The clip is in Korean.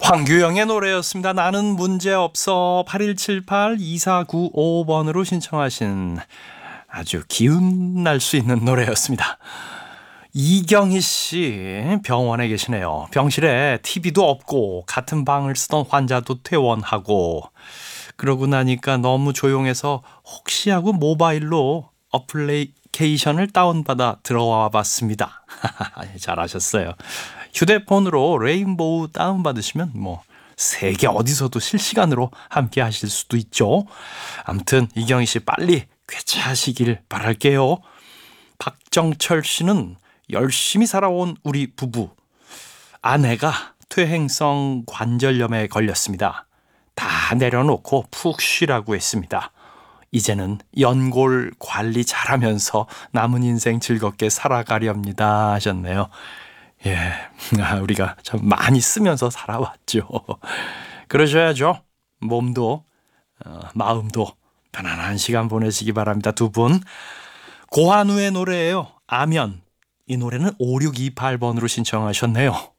황규영의 노래였습니다. 나는 문제없어. 8178-2495번으로 신청하신 아주 기운 날 수 있는 노래였습니다. 이경희 씨 병원에 계시네요. 병실에 TV도 없고 같은 방을 쓰던 환자도 퇴원하고 그러고 나니까 너무 조용해서 혹시 하고 모바일로 어플리케이션을 다운받아 들어와 봤습니다. 잘하셨어요. 휴대폰으로 레인보우 다운받으시면 세계 어디서도 실시간으로 함께 하실 수도 있죠. 아무튼 이경희 씨 빨리 쾌차하시길 바랄게요. 박정철 씨는 열심히 살아온 우리 부부. 아내가 퇴행성 관절염에 걸렸습니다. 다 내려놓고 푹 쉬라고 했습니다. 이제는 연골 관리 잘하면서 남은 인생 즐겁게 살아가렵니다 하셨네요. 예, 우리가 참 많이 쓰면서 살아왔죠. 그러셔야죠. 몸도 마음도 편안한 시간 보내시기 바랍니다. 두 분. 고한우의 노래예요. 아면. 이 노래는 5628번으로 신청하셨네요.